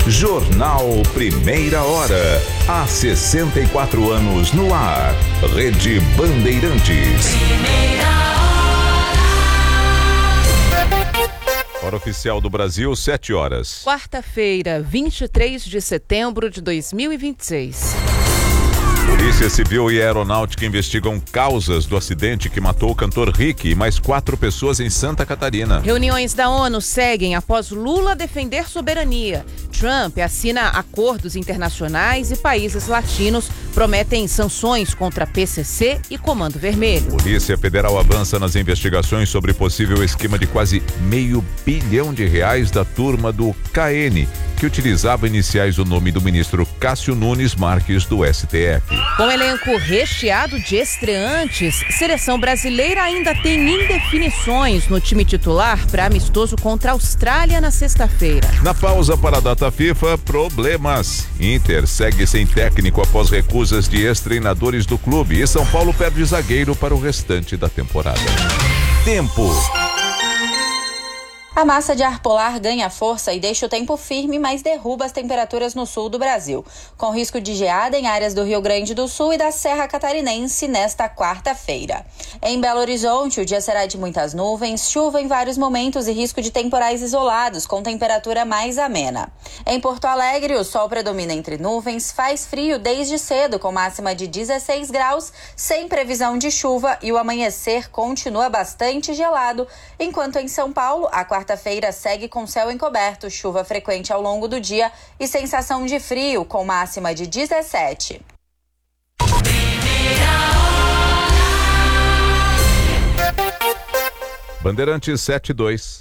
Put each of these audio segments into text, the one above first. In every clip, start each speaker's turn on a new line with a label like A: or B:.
A: Jornal Primeira Hora. Há 64 anos no ar. Rede Bandeirantes. Hora oficial do Brasil, 7 horas.
B: Quarta-feira, 23 de setembro de 2026.
A: Polícia Civil e Aeronáutica investigam causas do acidente que matou o cantor Rick e mais 4 pessoas em Santa Catarina.
B: Reuniões da ONU seguem após Lula defender soberania. Trump assina acordos internacionais e países latinos prometem sanções contra PCC e Comando Vermelho.
A: Polícia Federal avança nas investigações sobre possível esquema de quase R$500 bilhão da turma do KN, que utilizava iniciais do nome do ministro Cássio Nunes Marques do STF.
B: Com elenco recheado de estreantes, seleção brasileira ainda tem indefinições no time titular para amistoso contra a Austrália na sexta-feira.
A: Na pausa para a data FIFA, problemas. Inter segue sem técnico após recusas de ex-treinadores do clube e São Paulo perde zagueiro para o restante da temporada. Tempo.
C: A massa de ar polar ganha força e deixa o tempo firme, mas derruba as temperaturas no sul do Brasil, com risco de geada em áreas do Rio Grande do Sul e da Serra Catarinense nesta quarta-feira. Em Belo Horizonte, o dia será de muitas nuvens, chuva em vários momentos e risco de temporais isolados, com temperatura mais amena. Em Porto Alegre, o sol predomina entre nuvens, faz frio desde cedo, com máxima de 16 graus, sem previsão de chuva, e o amanhecer continua bastante gelado, enquanto em São Paulo, a quarta-feira segue com céu encoberto, chuva frequente ao longo do dia e sensação de frio, com máxima de 17.
A: Bandeirantes 72.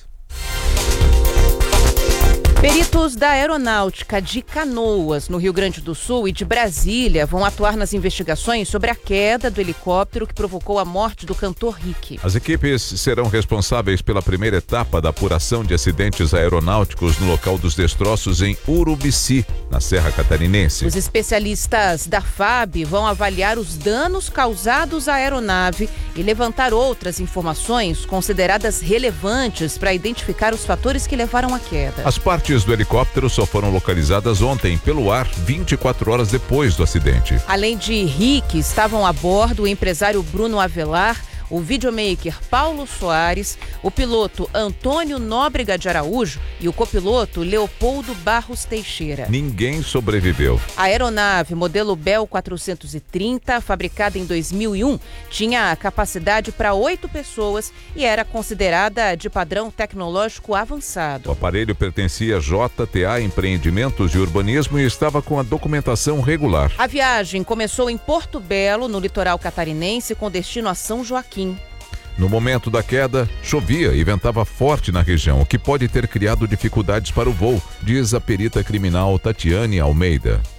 B: Peritos da Aeronáutica de Canoas, no Rio Grande do Sul, e de Brasília vão atuar nas investigações sobre a queda do helicóptero que provocou a morte do cantor Rick.
A: As equipes serão responsáveis pela primeira etapa da apuração de acidentes aeronáuticos no local dos destroços em Urubici, na Serra Catarinense.
B: Os especialistas da FAB vão avaliar os danos causados à aeronave e levantar outras informações consideradas relevantes para identificar os fatores que levaram à queda.
A: As partes do helicóptero só foram localizadas ontem pelo ar, 24 horas depois do acidente.
B: Além de Rick, estavam a bordo o empresário Bruno Avelar, o videomaker Paulo Soares, o piloto Antônio Nóbrega de Araújo e o copiloto Leopoldo Barros Teixeira.
A: Ninguém sobreviveu.
B: A aeronave modelo Bell 430, fabricada em 2001, tinha capacidade para 8 pessoas e era considerada de padrão tecnológico avançado.
A: O aparelho pertencia a JTA Empreendimentos de Urbanismo e estava com a documentação regular.
B: A viagem começou em Porto Belo, no litoral catarinense, com destino a São Joaquim.
A: No momento da queda, chovia e ventava forte na região, o que pode ter criado dificuldades para o voo, diz a perita criminal Tatiane Almeida.